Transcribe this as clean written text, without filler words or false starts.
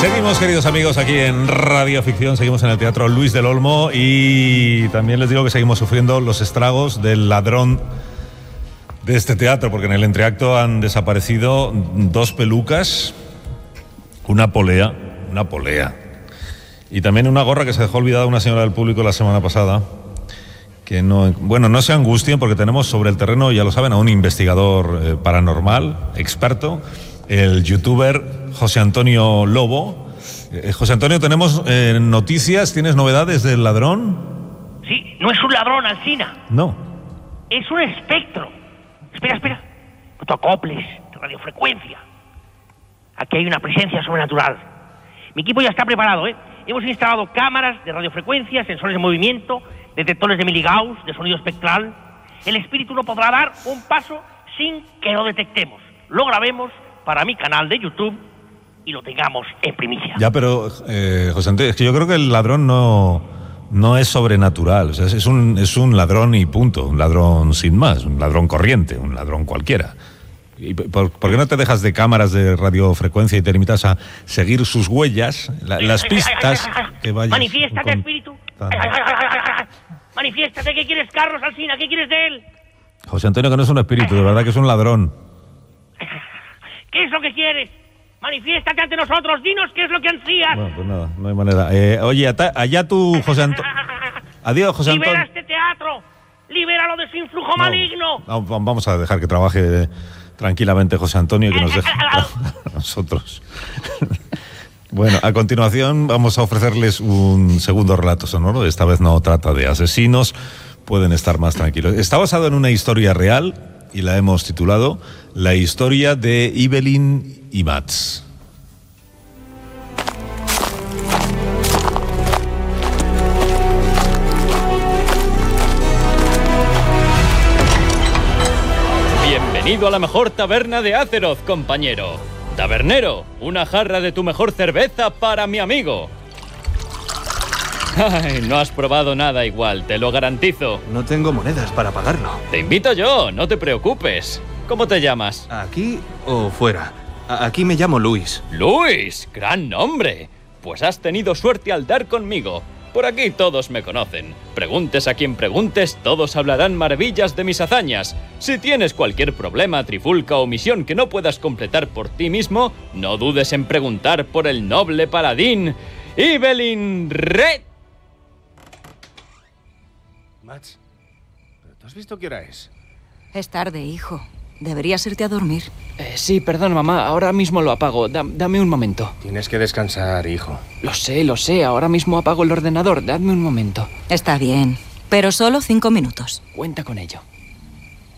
Seguimos, queridos amigos, aquí en Radio Ficción, seguimos en el Teatro Luis del Olmo y también les digo que seguimos sufriendo los estragos del ladrón de este teatro, porque en el entreacto han desaparecido 2 pelucas, una polea, y también una gorra que se dejó olvidada una señora del público la semana pasada. Que no se angustien, porque tenemos sobre el terreno, ya lo saben, a un investigador paranormal, experto, el youtuber José Antonio Lobo. José Antonio, tenemos noticias, ¿tienes novedades del ladrón? Sí, no es un ladrón, Alsina. No. Es un espectro. Espera. No te acoples, radiofrecuencia. Aquí hay una presencia sobrenatural. Mi equipo ya está preparado, ¿eh? Hemos instalado cámaras de radiofrecuencia, sensores de movimiento, detectores de miligauss, de sonido espectral. El espíritu no podrá dar un paso sin que lo detectemos. Lo grabemos para mi canal de YouTube y lo tengamos en primicia. Ya, pero, José Antonio, es que yo creo que el ladrón no es sobrenatural. O sea, es un ladrón y punto. Un ladrón sin más. Un ladrón corriente. Un ladrón cualquiera. ¿Y por qué no te dejas de cámaras de radiofrecuencia y te limitas a seguir sus huellas, las pistas que vayas? Manifiéstate, espíritu. Manifiéstate. ¿Qué quieres, Carlos Alsina? ¿Qué quieres de él? José Antonio, que no es un espíritu, de verdad que es un ladrón. ¿Qué es lo que quieres? Manifiéstate ante nosotros. Dinos qué es lo que ansías. Bueno, pues nada, no hay manera. Oye, allá tú, José Antonio. Adiós, José Antonio. Libera este teatro. Libéralo de su influjo maligno. No, vamos a dejar que trabaje tranquilamente José Antonio y que nos deje a nosotros. Bueno, a continuación vamos a ofrecerles un segundo relato sonoro. Esta vez no trata de asesinos, pueden estar más tranquilos. Está basado en una historia real y la hemos titulado La historia de Evelyn y Mats. Bienvenido a la mejor taberna de Azeroth, compañero. Tabernero, una jarra de tu mejor cerveza para mi amigo. Ay, no has probado nada igual, te lo garantizo. No tengo monedas para pagarlo. Te invito yo, no te preocupes. ¿Cómo te llamas? ¿Aquí o fuera? Aquí me llamo Luis. ¡Luis! ¡Gran nombre! Pues has tenido suerte al dar conmigo. Por aquí todos me conocen. Preguntes a quien preguntes, todos hablarán maravillas de mis hazañas. Si tienes cualquier problema, trifulca o misión que no puedas completar por ti mismo, no dudes en preguntar por el noble paladín, Evelyn Red. Mats, ¿tú has visto qué hora es? Es tarde, hijo. Deberías irte a dormir. Sí, perdón, mamá. Ahora mismo lo apago. Dame un momento. Tienes que descansar, hijo. Lo sé. Ahora mismo apago el ordenador. Dadme un momento. Está bien, pero solo 5 minutos. Cuenta con ello.